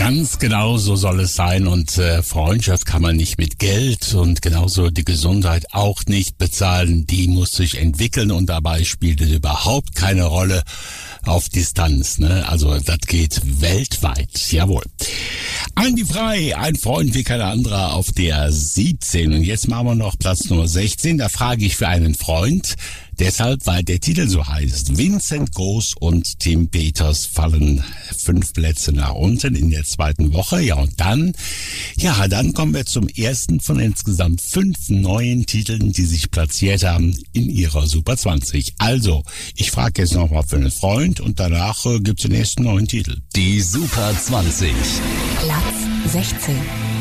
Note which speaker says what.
Speaker 1: Ganz genau so soll es sein und Freundschaft kann man nicht mit Geld und genauso die Gesundheit auch nicht bezahlen. Die muss sich entwickeln und dabei spielt es überhaupt keine Rolle auf Distanz. Ne? Also das geht weltweit, jawohl. Andi Frei, ein Freund wie kein anderer auf der 17. Und jetzt machen wir noch Platz Nummer 16. Da frage ich für einen Freund. Deshalb, weil der Titel so heißt. Vincent Groß und Tim Peters fallen 5 Plätze nach unten in der zweiten Woche. Ja, und dann kommen wir zum ersten von insgesamt 5 neuen Titeln, die sich platziert haben in ihrer Super 20. Also, ich frage jetzt nochmal für einen Freund und danach gibt's den ersten neuen Titel.
Speaker 2: Die Super 20.
Speaker 3: Platz 16.